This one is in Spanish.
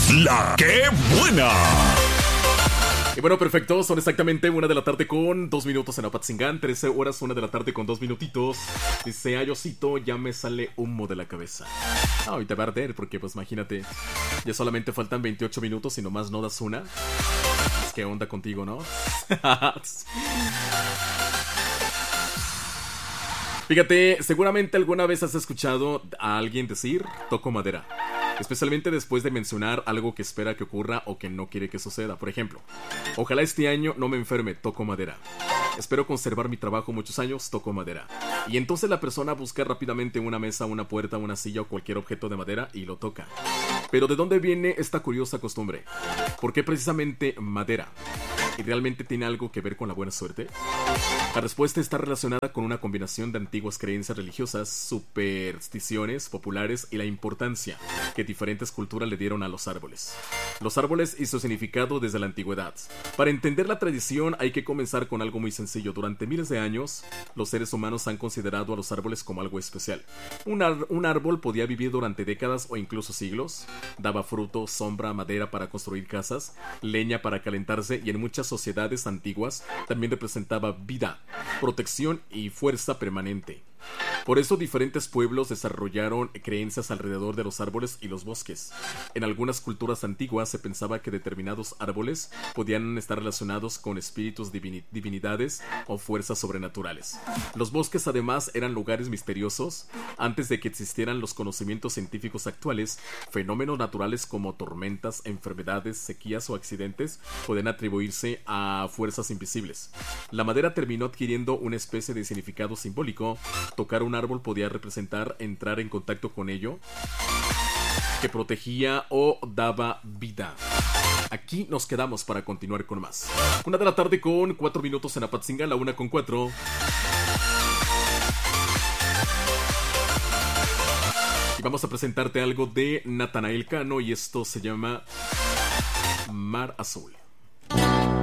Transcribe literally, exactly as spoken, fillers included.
La que buena. Y bueno, perfecto, son exactamente una de la tarde con dos minutos en Apatzingán, trece horas, una de la tarde con dos minutitos. Dice Ayosito, ya me sale humo de la cabeza. Ah, ahorita va a arder porque pues imagínate, ya solamente faltan veintiocho minutos y nomás no das una. Pues, ¿qué onda contigo, no? Fíjate, seguramente alguna vez has escuchado a alguien decir, toco madera. Especialmente después de mencionar algo que espera que ocurra o que no quiere que suceda. Por ejemplo, ojalá este año no me enferme, toco madera. Espero conservar mi trabajo muchos años, toco madera. Y entonces la persona busca rápidamente una mesa, una puerta, una silla o cualquier objeto de madera y lo toca. Pero ¿de dónde viene esta curiosa costumbre? ¿Por qué precisamente madera? ¿Y realmente tiene algo que ver con la buena suerte? La respuesta está relacionada con una combinación de antiguas creencias religiosas, supersticiones populares y la importancia que diferentes culturas le dieron a los árboles. Los árboles y su significado desde la antigüedad. Para entender la tradición hay que comenzar con algo muy sencillo. Durante miles de años, los seres humanos han considerado a los árboles como algo especial. Un, ar- un árbol podía vivir durante décadas o incluso siglos. Daba fruto, sombra, madera para construir casas, leña para calentarse y en muchas sociedades antiguas también representaba vida, protección y fuerza permanente. Por eso diferentes pueblos desarrollaron creencias alrededor de los árboles y los bosques. En algunas culturas antiguas se pensaba que determinados árboles podían estar relacionados con espíritus, divini- divinidades o fuerzas sobrenaturales. Los bosques además eran lugares misteriosos. Antes de que existieran los conocimientos científicos actuales, fenómenos naturales como tormentas, enfermedades, sequías o accidentes podían atribuirse a fuerzas invisibles. La madera terminó adquiriendo una especie de significado simbólico. Tocar un árbol podía representar entrar en contacto con ello, que protegía o daba vida. Aquí nos quedamos para continuar con más. Una de la tarde con cuatro minutos en Apatzinga, la una con cuatro. Y vamos a presentarte algo de Natanael Cano y esto se llama Mar Azul.